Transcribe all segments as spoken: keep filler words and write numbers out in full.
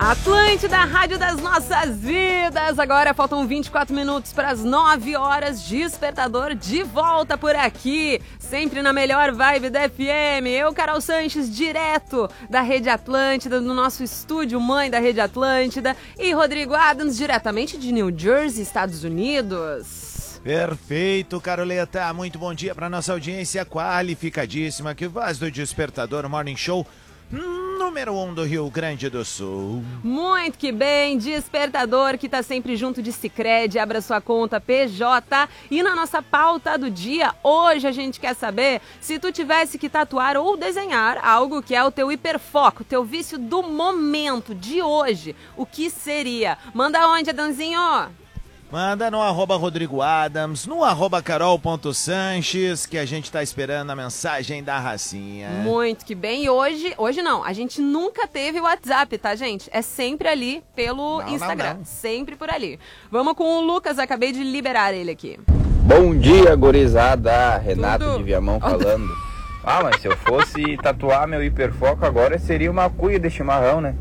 Atlântida, a rádio das nossas vidas. Agora faltam vinte e quatro minutos para as nove horas. Despertador de volta por aqui, sempre na melhor vibe da F M. Eu, Carol Sanches, direto da Rede Atlântida, do nosso estúdio mãe da Rede Atlântida, e Rodrigo Adams, diretamente de New Jersey, Estados Unidos. Perfeito, Caroleta. Muito bom dia para nossa audiência qualificadíssima que faz do Despertador Morning Show número um do Rio Grande do Sul. Muito que bem, Despertador que tá sempre junto de Sicredi, abra sua conta P J. E na nossa pauta do dia, hoje a gente quer saber se tu tivesse que tatuar ou desenhar algo que é o teu hiperfoco, teu vício do momento, de hoje, o que seria? Manda onde, Adanzinho? Manda no arroba Rodrigo Adams, no arroba carol.sanches, que a gente tá esperando a mensagem da racinha. Muito que bem. E hoje, hoje não, a gente nunca teve o WhatsApp, tá, gente? É sempre ali pelo Não, Instagram, não, não. sempre por ali. Vamos com o Lucas, acabei de liberar ele aqui. Bom dia, gurizada. Renato Tudo? de Viamão falando. Ah, mas se eu fosse tatuar meu hiperfoco agora, seria uma cuia de chimarrão, né?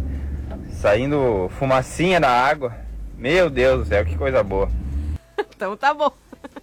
Saindo fumacinha da água. Meu Deus do céu, que coisa boa. Então tá bom.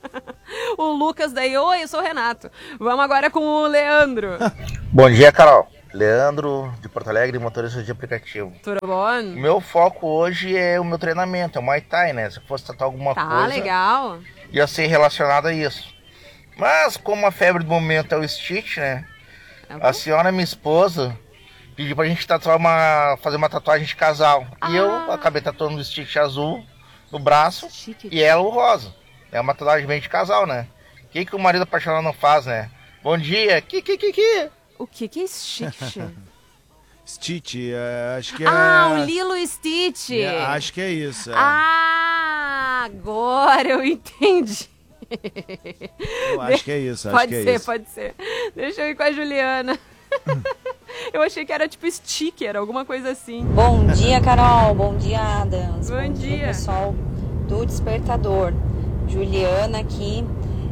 O Lucas daí, oi, eu sou o Renato. Vamos agora com o Leandro. Bom dia, Carol. Leandro, de Porto Alegre, motorista de aplicativo. Tudo bom? Meu foco hoje é o meu treinamento, é o Muay Thai, né? Se eu fosse tatuar alguma Tá, coisa, legal. ia ser relacionado a isso. Mas como a febre do momento é o Stitch, né? Tá bom. A senhora, minha esposa, pediu pra gente tatuar uma, fazer uma tatuagem de casal. Ah. E eu acabei tatuando o Stitch azul no braço Chique. e ela o rosa. É uma tatuagem bem de casal, né? O que, que o marido apaixonado não faz, né? Bom dia, que que que que? O que que é Stitch? Stitch, é, acho que é... Ah, o Lilo e Stitch. é, acho que é isso. É. Ah, agora eu entendi. Eu acho que é isso, acho Pode que é ser, isso. pode ser. Deixa eu ir com a Juliana. Eu achei que era tipo sticker, alguma coisa assim. Bom dia, Carol. Bom dia, Adams. Bom dia. pessoal do Despertador. Juliana aqui.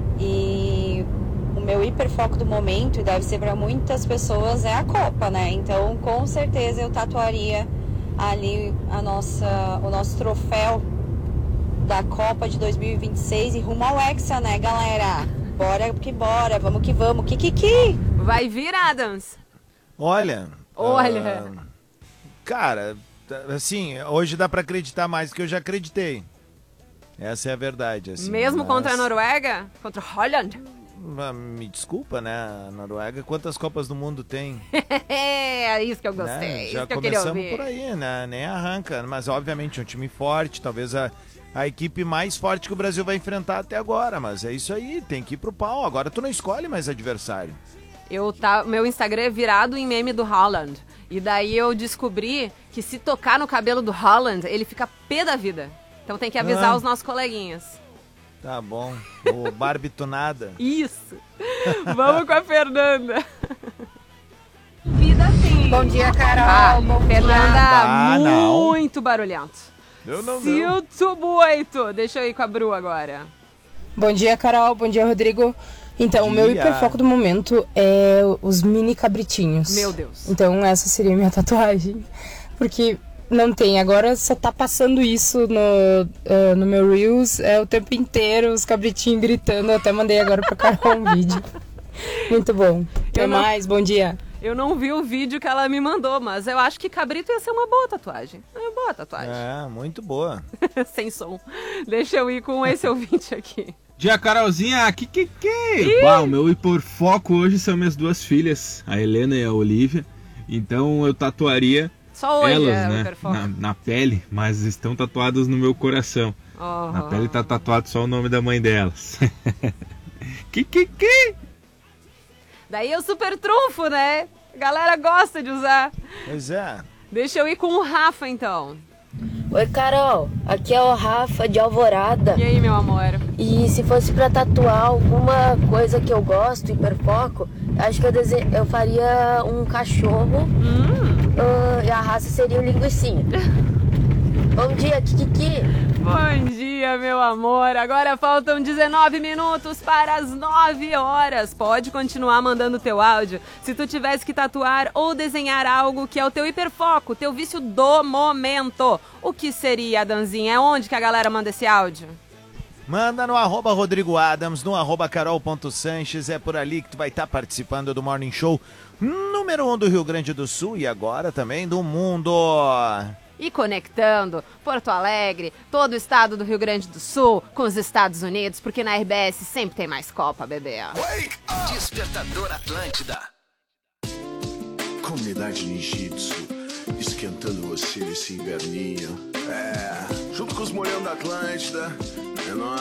E o meu hiperfoco do momento, e deve ser para muitas pessoas, é a Copa, né? Então, com certeza, eu tatuaria ali a nossa, o nosso troféu da Copa de dois mil e vinte e seis e rumo ao Hexa, né, galera? Bora que bora, vamos que vamos. Kikiki! Vai vir, Adams. Olha... Olha. ah, cara, assim, hoje dá pra acreditar mais do que eu já acreditei. Essa é a verdade, assim. Mesmo mas- contra a Noruega? Contra Holland? Ah, Me desculpa, né, a Noruega, quantas Copas do Mundo tem? É isso que eu gostei, né? isso Já que eu queria começamos ouvir. por aí, né? Nem arranca, mas obviamente é um time forte, talvez a, a equipe mais forte que o Brasil vai enfrentar até agora, mas é isso aí, tem que ir pro pau. Agora tu não escolhe mais adversário. Eu tá, meu Instagram é virado em meme do Holland. E daí eu descobri que se tocar no cabelo do Holland, ele fica pé da vida. Então tem que avisar Ah. os nossos coleguinhas. Tá bom, o barbitonada. Isso. Vamos com a Fernanda. Bom dia, Ah, Carol. Bom Fernanda, Ah, não. muito barulhento. Eu não, não. Silto Buoito. Deixa eu ir com a Bru agora. Bom dia, Carol. Bom dia, Rodrigo. Então, Bom o meu dia. hiperfoco do momento é os mini cabritinhos. Meu Deus. Então, essa seria a minha tatuagem. Porque não tem, agora só tá passando isso no, eh, no meu Reels é, o tempo inteiro, os cabritinhos gritando. Eu até mandei agora pra Carol um vídeo. Muito bom. Até Eu não- mais, bom dia. Eu não vi o vídeo que ela me mandou, mas eu acho que cabrito ia ser uma boa tatuagem. É uma boa tatuagem. É, muito boa. Sem som. Deixa eu ir com esse ouvinte aqui. Dia, Carolzinha, que que que? Uau, meu hiperfoco hoje são minhas duas filhas, a Helena e a Olivia. Então eu tatuaria Só hoje elas, é o né, hiperfoco. na, na pele, mas estão tatuadas no meu coração. Oh. Na pele tá tatuado só o nome da mãe delas. Que que que? Daí é o super trunfo, né? A galera gosta de usar. Pois é. Deixa eu ir com o Rafa, então. Oi, Carol, aqui é o Rafa de Alvorada. E aí, meu amor? E se fosse pra tatuar alguma coisa que eu gosto, hiperfoco, acho que eu, dese... eu faria um cachorro Hum. ah, e a raça seria o linguicinha. Bom dia, Kikiki. Bom dia. dia, meu amor. Agora faltam dezenove minutos para as nove horas. Pode continuar mandando teu áudio. Se tu tivesse que tatuar ou desenhar algo que é o teu hiperfoco, teu vício do momento, o que seria, Danzinha? É onde que a galera manda esse áudio? Manda no arroba Rodrigo Adams, no arroba carol.sanches, é por ali que tu vai estar tá participando do Morning Show número um do Rio Grande do Sul e agora também do mundo. E conectando Porto Alegre, todo o estado do Rio Grande do Sul com os Estados Unidos, porque na R B S sempre tem mais Copa, bebê. Despertador Atlântida. Comunidade Ninjitsu, esquentando você nesse inverninho. É, junto com os Molhão da Atlântida, é nóis.